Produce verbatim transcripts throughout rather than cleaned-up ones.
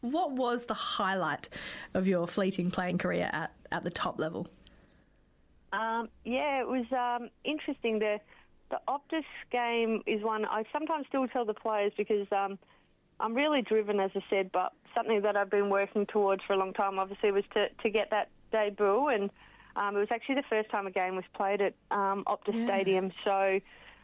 what was the highlight of your fleeting playing career at, at the top level? Um, yeah, it was um, interesting. The the Optus game is one I sometimes still tell the players because um, I'm really driven, as I said, but something that I've been working towards for a long time, obviously, was to, to get that debut. And um, it was actually the first time a game was played at um, Optus yeah. Stadium. So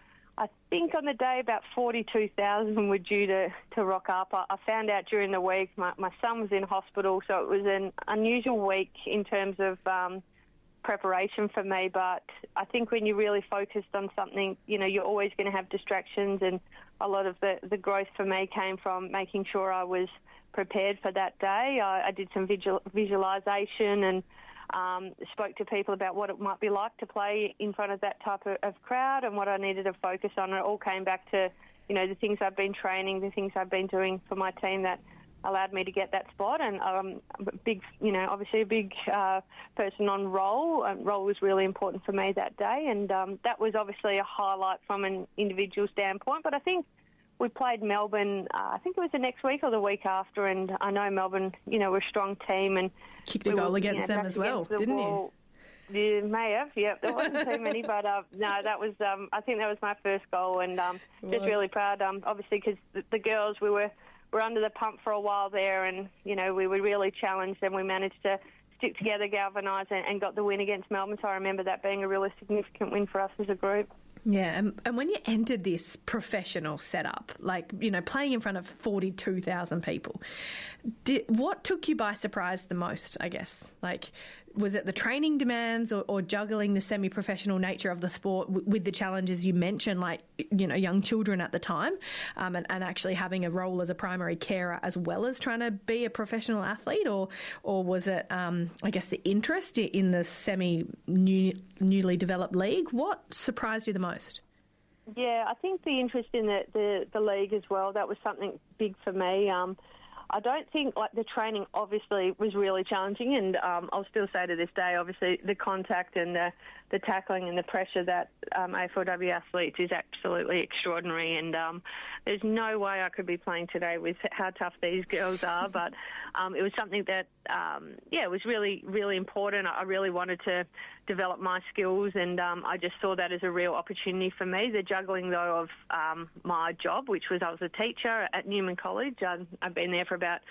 I think on the day about forty-two thousand were due to, to rock up. I, I found out during the week my, my son was in hospital, so it was an unusual week in terms of um, preparation for me. But I think when you're really focused on something, you know, you're always going to have distractions, and a lot of the, the growth for me came from making sure I was prepared for that day. I, I did some visual, visualisation and um, spoke to people about what it might be like to play in front of that type of, of crowd and what I needed to focus on. It all came back to, you know, the things I've been training, the things I've been doing for my team that allowed me to get that spot. And um, big, you know, obviously a big uh, person on roll. Um, roll was really important for me that day, and um, that was obviously a highlight from an individual standpoint. But I think we played Melbourne, uh, I think it was the next week or the week after, and I know Melbourne, you know, were a strong team. And kicked a goal were, against you know, them as well, the didn't wall. you? You may have, yep. There wasn't too many, but uh, no, that was, um, I think that was my first goal, and um, just really proud, um, obviously, because the, the girls, we were, were under the pump for a while there, and, you know, we were really challenged, and we managed to stick together, galvanise, and, and got the win against Melbourne. So I remember that being a really significant win for us as a group. Yeah, and, and when you entered this professional setup, like, you know, playing in front of forty-two thousand people, did, what took you by surprise the most, I guess? Like, was it the training demands or, or juggling the semi-professional nature of the sport w- with the challenges you mentioned, like, you know, young children at the time, um, and, and actually having a role as a primary carer as well as trying to be a professional athlete? Or or was it, um, I guess, the interest in the semi-new, newly developed league? What surprised you the most? Yeah, I think the interest in the, the, the league as well, that was something big for me. Um, I don't think, like, the training obviously was really challenging, and um, I'll still say to this day, obviously, the contact and the, the tackling and the pressure that um, A F L W athletes is absolutely extraordinary, and um, there's no way I could be playing today with how tough these girls are, but um, it was something that, um, yeah, it was really, really important. I really wanted to develop my skills, and um, I just saw that as a real opportunity for me. The juggling, though, of um, my job, which was I was a teacher at Newman College. I've, I've been there for about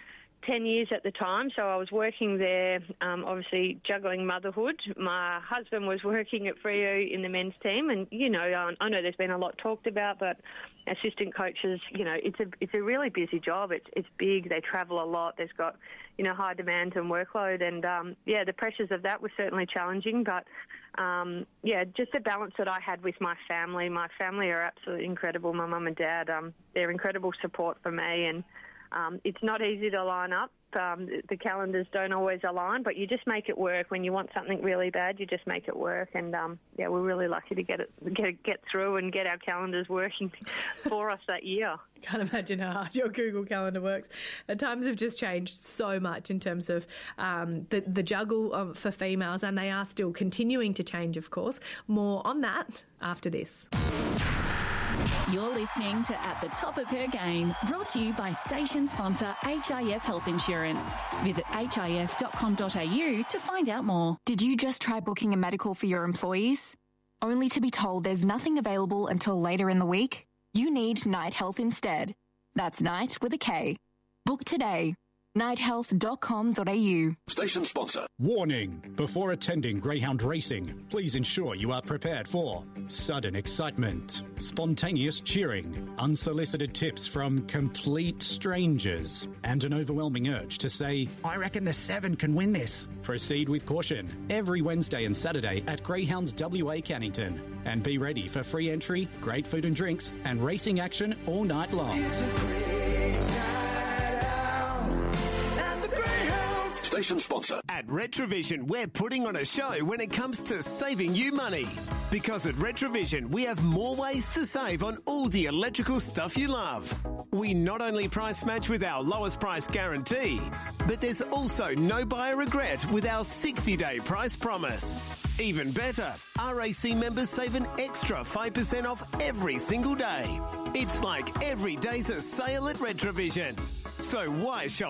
ten years at the time, so I was working there, um, obviously juggling motherhood. My husband was working at Freo in the men's team, and, you know, I know there's been a lot talked about, but assistant coaches, you know, it's a it's a really busy job. It's it's big. They travel a lot. There's got, you know, high demand and workload, and um, yeah, the pressures of that were certainly challenging. But um, yeah, just the balance that I had with my family. My family are absolutely incredible. My mum and dad, um, they're incredible support for me, and um, it's not easy to line up. Um, the calendars don't always align, but you just make it work. When you want something really bad, you just make it work. And um, yeah, we're really lucky to get it, get get through and get our calendars working for us that year. Can't imagine how hard your Google Calendar works. Uh, times have just changed so much in terms of um, the the juggle of, for females, and they are still continuing to change, of course. More on that after this. You're listening to At the Top of Her Game, brought to you by station sponsor H I F Health Insurance. Visit h i f dot com dot a u to find out more. Did you just try booking a medical for your employees, only to be told there's nothing available until later in the week? You need Night Health instead. That's Night with a K. Book today. night health dot com dot a u. Station sponsor. Warning. Before attending greyhound racing, please ensure you are prepared for sudden excitement, spontaneous cheering, unsolicited tips from complete strangers, and an overwhelming urge to say, I reckon the seven can win this. Proceed with caution every Wednesday and Saturday at Greyhounds W A Cannington. And be ready for free entry, great food and drinks, and racing action all night long. Station sponsor. At Retrovision, we're putting on a show when it comes to saving you money. Because at Retrovision, we have more ways to save on all the electrical stuff you love. We not only price match with our lowest price guarantee, but there's also no buyer regret with our sixty-day price promise. Even better, R A C members save an extra five percent off every single day. It's like every day's a sale at Retrovision. So why shop